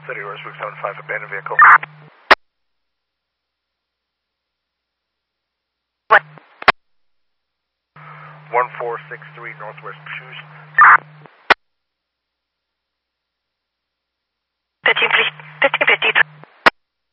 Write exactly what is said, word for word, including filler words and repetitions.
City Horse, Route seven five, abandoned vehicle. What? one four six three Northwest Shoes.